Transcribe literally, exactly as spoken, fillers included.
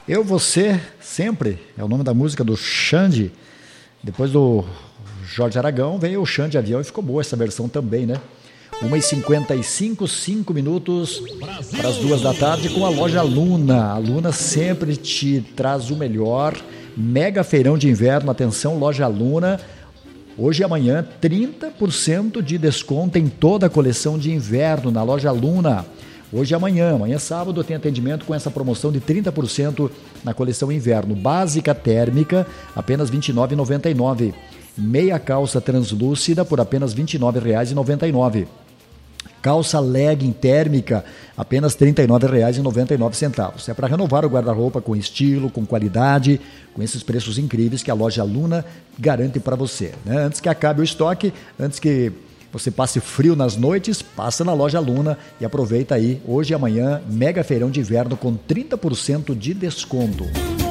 Eu, Você, Sempre, é o nome da música do Xande. Depois do Jorge Aragão veio o Xande Avião e ficou boa essa versão também, né? uma e cinquenta e cinco, cinco minutos para as duas da tarde com a loja Luna. A Luna sempre te traz o melhor. Mega feirão de inverno, atenção, loja Luna. Hoje e amanhã, trinta por cento de desconto em toda a coleção de inverno na loja Luna. Hoje e amanhã, amanhã sábado, tem atendimento com essa promoção de trinta por cento na coleção inverno. Básica térmica, apenas vinte e nove reais e noventa e nove centavos. Meia calça translúcida por apenas vinte e nove reais e noventa e nove centavos. Calça legging térmica, apenas trinta e nove reais e noventa e nove centavos. É para renovar o guarda-roupa com estilo, com qualidade, com esses preços incríveis que a loja Luna garante para você, né? Antes que acabe o estoque, antes que você passe frio nas noites, passa na loja Luna e aproveita aí, hoje e amanhã, mega feirão de inverno com trinta por cento de desconto.